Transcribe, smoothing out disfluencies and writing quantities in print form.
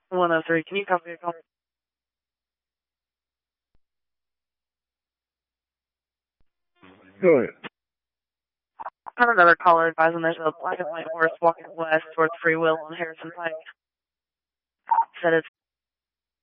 103, can you copy a call? Go ahead. I have another caller advising there's a black and white horse walking west towards Free Will on Harrison Pike. Said it's